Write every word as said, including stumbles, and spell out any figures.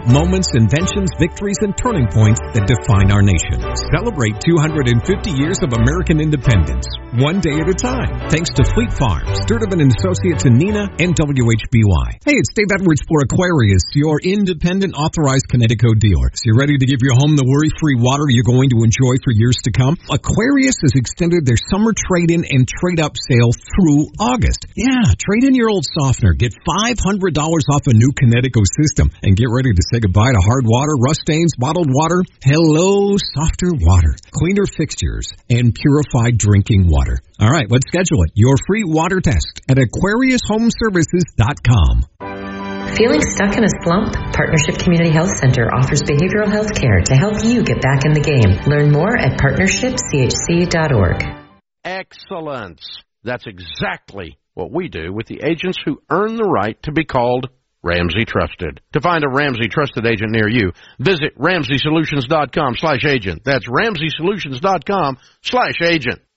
Moments, inventions, victories, and turning points that define our nation. Celebrate two hundred fifty years of American independence, one day at a time. Thanks to Fleet Farm, Sturtevant and Associates in Neenah, and W H B Y. Hey, it's Dave Edwards for Aquarius, your independent authorized Connecticut dealer. So you're ready to give your home the worry-free water you're going to enjoy for years to come? Aquarius has extended their summer trade-in and trade-up sale through August. Yeah, trade in your old softener, get five hundred dollars off a new Connecticut system, and get ready to say goodbye to hard water, rust stains, bottled water. Hello, softer water, cleaner fixtures, and purified drinking water. All right, let's schedule it. Your free water test at aquarius home services dot com. Feeling stuck in a slump? Partnership Community Health Center offers behavioral health care to help you get back in the game. Learn more at partnership c h c dot org. Excellence. That's exactly what we do with the agents who earn the right to be called Ramsey Trusted. To find a Ramsey Trusted agent near you, visit ramsey solutions dot com slash agent. That's ramsey solutions dot com slash agent.